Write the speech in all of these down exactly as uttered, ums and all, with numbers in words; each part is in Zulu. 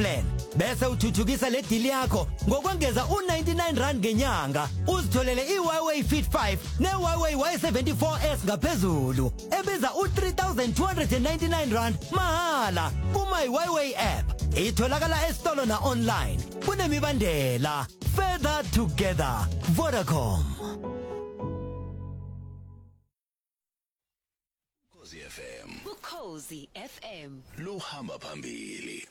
plan bese uthuthukisa le deal yakho ngokwengeza u ninety-nine rand ngenyanga uzitholele iHuawei Fit five neHuawei Y seventy-four S ngaphezulu ebiza u three thousand two hundred ninety-nine rand mahala kuma iHuawei app itholakala esitolo na online kunemibandela further together Vodacom. Ukhozi F M. Ukhozi F M. Luhamba phambili.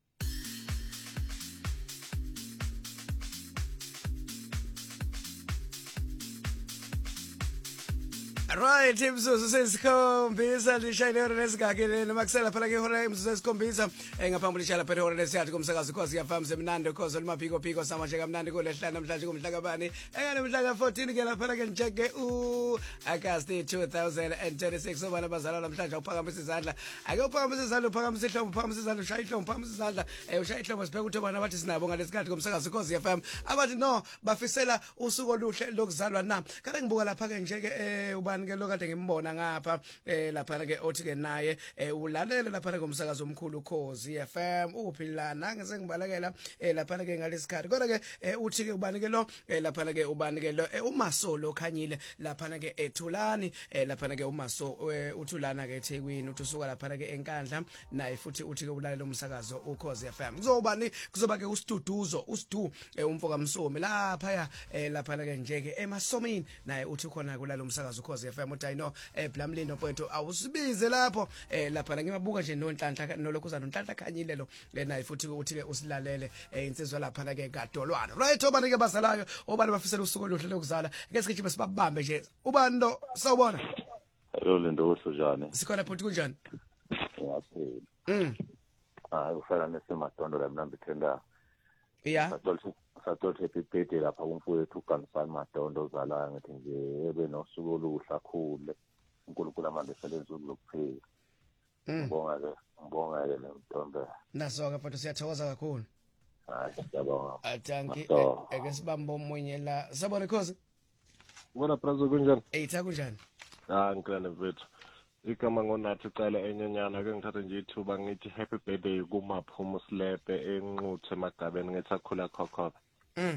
Right, imzuzu sesikhombisa lishayile ihora lesigagele noma kusela phela ke ihora imzuzu sesikhombisa ngaphambili lishala phela ihora lesiyathi kumsakazo Ukhozi F M semnandi Ukhozi limaphiko phiko samashe kamnandi kulehlana namhlanje kumhla kabani engane mhla ka fourteen ke lapha ke ncheke u August two thousand twenty-six obana bazalwa namhlanje uphakamisa izandla ake uphakamisa izandla uphakamisa ihlombe uphakamisa izandla ushaya ihlombe uphakamisa izandla eh ushaya ihlombe sibheka ukuthi obana bathi sinabo ngalesikhathi kumsakazo Ukhozi F M abathi no bafisela usuku oluhle lokuzalwa na kade ngibuka lapha ke nje ke eh ubani ke lokade ngimbona ngapha eh lapha ke othi ke naye ulalele lapha ke umsakazo omkhulu Ukhozi F M uphilana ngese ngibalekela eh lapha ke ngalesikhathi kodwa ke uthi ke ubani ke lo lapha ke ubani ke lo uMasolo Khanyile lapha ke eThulani lapha ke uMaso uThulana ke eThekwini uthi usuka lapha ke eNkandla naye futhi uthi ke ulalela umsakazo Ukhozi F M kuzobani kuzoba ke uStuduzo uSdu umfoka Msomi lapha ya lapha ke nje ke eMasomini naye uthi khona kulala umsakazo Ukhozi F M uthi ayino Blamlindo Mfowethu awusibize lapho lapha ngimabuka nje noNhlanhla nolokuzana uNhlanhla Khanyile lo naye futhi uthi ke usilalele insizwa lapha ke kaDolwana right obani ke basalayo obani bafisela usuku oluhle lokuzala ke sikhibe sibabambe nje ubani lo sawubona Hello Lindo usojane sikhona futhi kunjani Ngiyaphila mm ah ufana nesematondo la mna ngithenda yeah satolse satolse happy birthday lapha kumfowethu uGansani Matondo ozalayo ngithi nje ebe nosuku oluhle kakhulu uNkulunkulu amande selenza ukuphila ngibonga ke ngibonga ke Ntombe nasoka futhi siyathokoza kakhulu hayi siyabonga athanki eke sibambo omunye la sabona Khosi Bona prazo kunjani eh tha kunjani ah ngiklane mfethu igama ngonathi cala enyenyana ke ngithatha nje ithuba ngithi happy birthday kuMaphumo Slepe enquthe emagabeni ngethakhula khokhoba mm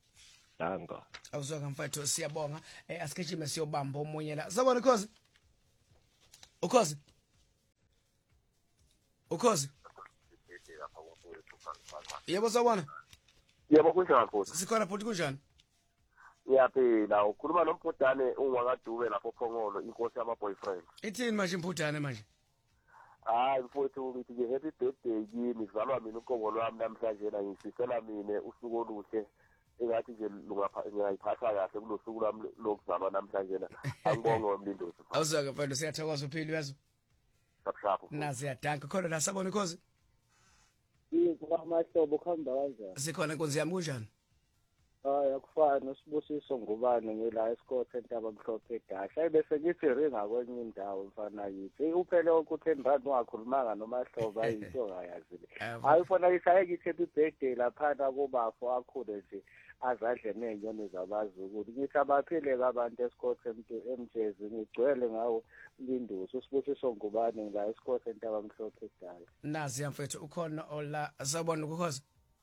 Dango awuzoka mfethu siyabonga eh asikejime siyobamba omunye la sabona Khosi Ukhozi Ukhozi yebo sabona yebo kunjani Khosi sikhona futhi kunjani Ngiyaphila ukhuluma noMphudane ungwakaDube lapho Phongolo inkosi yama boyfriend ithini manje Mphudane manje hayi mfowethu ngithi nje happy birthday kimi kuzalwa mina uqobo lwami namhlanje na ngisifela mina usuku oluhle engathi nje lungapha ngiyayiphatha kahle kulosuku lami lokuzalwa namhlanje na angibonge wemlindo awuzoka mfowethu siyathokoza uphili yazo sapshapho nazi yadanka khona la sabona Khosi yini kwamahlobo khamba kanjani sikhona inkonzi yami kunjani hayi akufani usibusiso ngubane ngila eScott entaba mhlophe edasha ebese ngithi ringa kwenye indawo mfana yithi uphele ukuthi endrand ungakhulumanga nomahlobo ayinto ngayazile hayi ufona isaye ngithi happy birthday lapha kubafo akhule nje azadle nenyoni zabazukulu ngithi abaphile abantu eScott emjezi ngigcwele ngawo Linduso usibusiso ngubane ngila eScott entaba mhlophe edasha nazi yamfethu ukhona ola sabona Ukhozi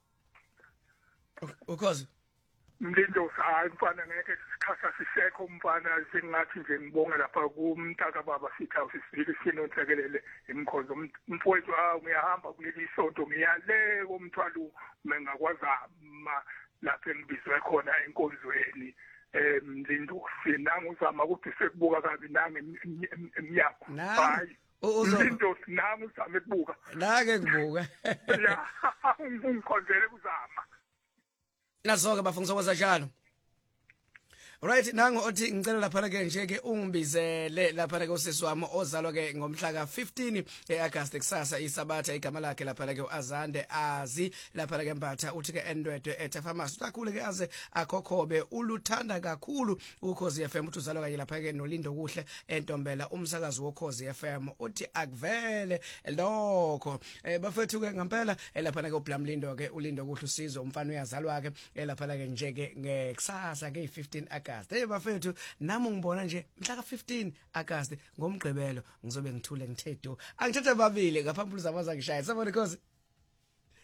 Ukhozi Mlindo hayi mfana ngeke sikhasa sisekho umfana singathi nje ngibonge lapha kumntaka baba sithi awusisibili sinonsekelele imkhozo mfowethu ah ngiyahamba kuleli sonto ngiyale komthwalo mengakwazi lapha engibizwe khona enkonzweni eh Mlindo sinanga uzama ukuthi sekubuka kabi nange emnyako hayi Mlindo sinanga uzama ukubuka la ke ngibuka ya ungikhonzele kuzama nazoke bafungisa njalo right nango othi ngicela lapha ke nje ke ungibizele lapha ke usisi wami ozalwa ke ngomhla ka fifteen eAugust kusasa isabatha igama lakhe lapha ke uAzande azi lapha ke Mbatha uthi ke Endwedwe ethe pharmacy kakhulu ke aze akhokhobe uluthanda kakhulu Ukhozi F M uthi uzalwa kanye lapha ke noLindo kuhle entombela umsakazi woKhozi F M uthi akuvele lokho eh bafethu ke ngempela lapha ke uBlamlindo ke uLindo kuhle usizo umfana uyazalwa ke lapha ke nje ke ngekusasa ke fifteen August hey bafethu nami ngibona nje mhla ka fifteen August ngomgqibelo ngizobe ngithule ngithe do angithethe babili ngaphambili zamaza ngishaya sabona Khosi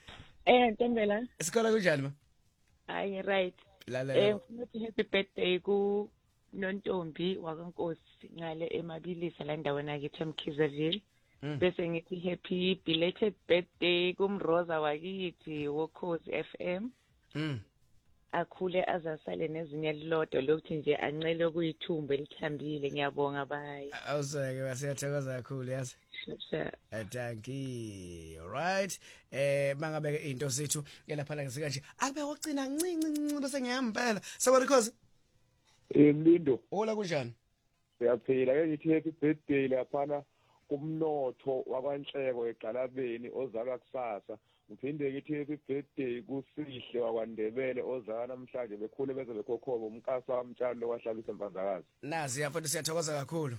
Eh Ntembela. Isikole kunjani ma? Hayi right. Lalela. Eh ngifuna happy birthday ku Nontombi wakaNkosi ngale emabilisa la ndawana yakithi eMkhizeville. Bese ngithi happy belated birthday kumroza wakithi woKhozi F M. Mm. Akhule azasale nezinye lilodo lokuthi nje ancele kuyithumbe lithambile ngiyabonga bayi. Awuseke basiyathokoza kakhulu yazi. Sure. Thank you. Right. Eh mangabe into sethu elapha la kanje. Akube wocina ncinci ncinci bese ngiyambela. Sawari cause. Eh Mlindo. Ola kunjani? Siyaphila ke ngithi happy birthday lapha kumnotho wakwanhleko eGalabeni ozalwa kusasa. Ngiphinde ngithi happy birthday kusihle wakwaNdebele ozalwa namhlanje bekhule beze bekhokhoba umkasa wamtshalo wahlabisa embanzakazi. Nazi yapho siyathokoza kakhulu.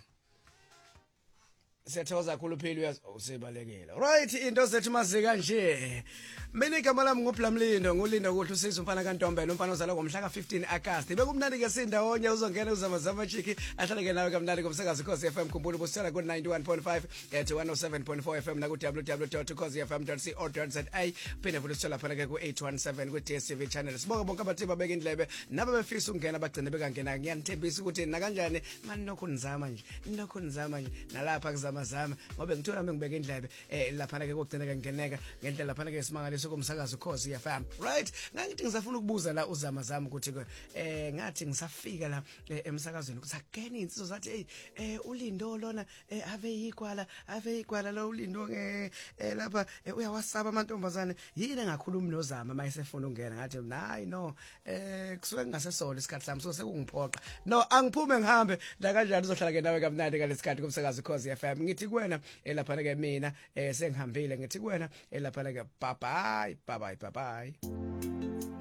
Siyathokoza kakhulu phela uyazi usebalekela. Right into zethu mazika nje. Mina igama lami nguPlamlindo ngulindo kuhle usizwe umfana kaNtombela umfana ozalwa ngomhla ka fifteen August. Bekumnandi ke sindawonye uzongena uzamazama chiki ahlale ke nawe kamnandi komsakazi Khosi F M khumbula ubusela ku ninety-one point five at one oh seven point four F M na ku w w w dot khosi f m dot co dot za phinde futhi sithola phela ke ku eight one seven ku D S T V channel. Sibonga bonke abathi babeka indlebe naba befisa ukungena bagcine bekangena ngiyanithembisa ukuthi na kanjani mani nokho nizama nje nokho nizama nje nalapha kuzamazama ngoba ngithola ngibeka indlebe eh lapha ke kokugcina ke ngeneka ngendlela lapha ke simangaliso komsakazo Khosi F M. Right ngangithi ngizafuna ukubuza la uzama zami ukuthi eh ngathi ngisafika la emsakazweni ukuthi akene insizwe zathi hey eh ulindo lona ave yikwala ave yikwala lo ulindo nge lapha uyawasaba amantombazane yini engakhulumi nozama mayisefuna ukungena ngathi hayi no eh kusuke ngingasesona isikhathi sami so sekungiphoqa no angiphume ngihambe la kanjani uzohlala ke nawe kamnandi ngalesikhathi komsakazo Khosi F M. Ngithi kuwena lapha ke mina eh sengihambile ngithi kuwena lapha ke bye bye bye bye bye.